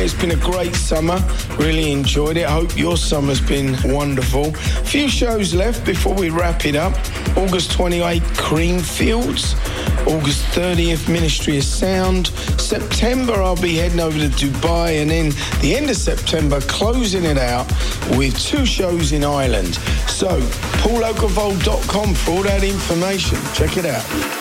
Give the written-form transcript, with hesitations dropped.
It's been a great summer, really enjoyed it. I hope your summer's been wonderful. A few shows left before we wrap it up. August 28th, Creamfields. August 30th, Ministry of Sound. September, I'll be heading over to Dubai, and then the end of September, closing it out with 2 shows in Ireland. So, paulokervold.com for all that information. Check it out.